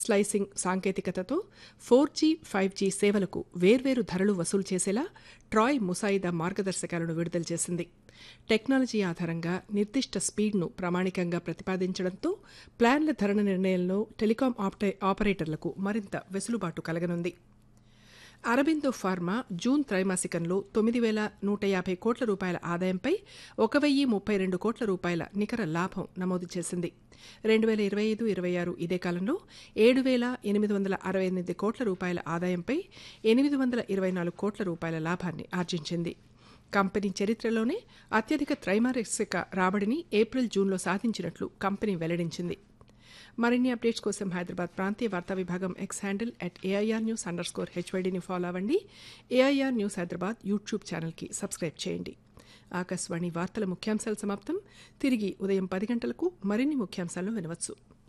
Slicing సాంకేతికతతో 4G, 5G సేవలకు వేర్వేరు ధరలు వసూలు చేసేలా ట్రాయ్ ముసాయిదా మార్గదర్శకాలను విడుదల చేసింది. టెక్నాలజీ ఆధారంగా నిర్దిష్ట స్పీడ్ను ప్రామాణికంగా ప్రతిపాదించడంతో ప్లాన్ల ధరల నిర్ణయంలో టెలికాం ఆపరేటర్లకు మరింత వెసులుబాటు కలగనుంది. అరబిందో ఫార్మా జూన్ త్రైమాసికంలో 9,150 కోట్ల రూపాయల ఆదాయంపై 1,032 కోట్ల రూపాయల నికర లాభం నమోదు చేసింది. 2025-26 ఇదే కాలంలో 7,868 కోట్ల రూపాయల ఆదాయంపై 824 కోట్ల రూపాయల లాభాన్ని ఆర్జించింది. కంపెనీ చరిత్రలోనే అత్యధిక త్రైమాసిక రాబడిని ఏప్రిల్, జూన్లో సాధించినట్లు కంపెనీ వెల్లడించింది. మరిన్ని అప్డేట్స్ కోసం హైదరాబాద్ ప్రాంతీయ వార్తా విభాగం ఎక్స్ హ్యాండిల్ @AIRnews_HYDని ఫాలో అవ్వండి. AIR న్యూస్ హైదరాబాద్ యూట్యూబ్ ఛానల్కి సబ్స్క్రైబ్ చేయండి. ఆకాశవాణి వార్తల ముఖ్యాంశాలు సమాప్తం. తిరిగి ఉదయం 10 గంటలకు మరిన్ని ముఖ్యాంశాలను వినవచ్చు.